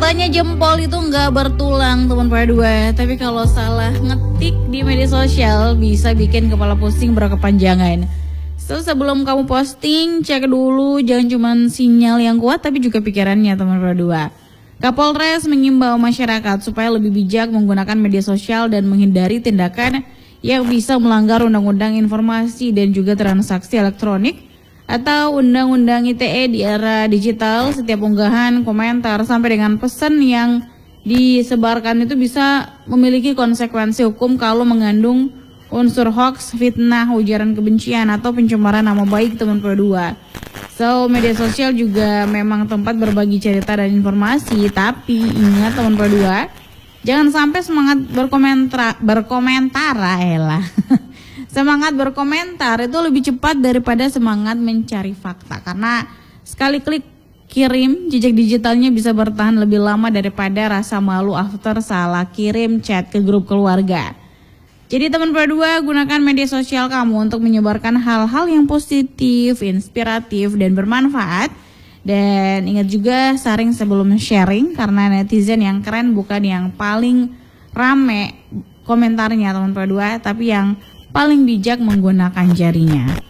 Katanya jempol itu nggak bertulang teman dua, tapi kalau salah ngetik di media sosial bisa bikin kepala pusing berkepanjangan. So sebelum kamu posting, cek dulu jangan cuma sinyal yang kuat tapi juga pikirannya teman dua. Kapolres mengimbau masyarakat supaya lebih bijak menggunakan media sosial dan menghindari tindakan yang bisa melanggar Undang-Undang Informasi dan juga Transaksi Elektronik atau Undang-Undang ITE di era digital. Setiap unggahan, komentar, sampai dengan pesan yang disebarkan itu bisa memiliki konsekuensi hukum kalau mengandung unsur hoax, fitnah, ujaran kebencian, atau pencemaran nama baik teman dua. So, media sosial juga memang tempat berbagi cerita dan informasi, tapi ingat teman dua, jangan sampai semangat berkomentar elah. Semangat berkomentar itu lebih cepat daripada semangat mencari fakta. Karena sekali klik kirim, jejak digitalnya bisa bertahan lebih lama daripada rasa malu after salah kirim chat ke grup keluarga. Jadi teman dua, gunakan media sosial kamu untuk menyebarkan hal-hal yang positif, inspiratif, dan bermanfaat. Dan ingat juga saring sebelum sharing, karena netizen yang keren bukan yang paling rame komentarnya teman dua, tapi yang paling bijak menggunakan jarinya.